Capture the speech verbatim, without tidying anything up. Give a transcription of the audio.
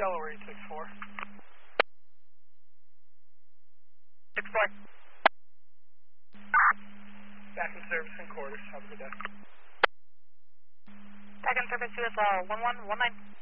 Delaware eight six four. six four. Back in service in quarters. Have a good day. Back in service U S L one one one nine.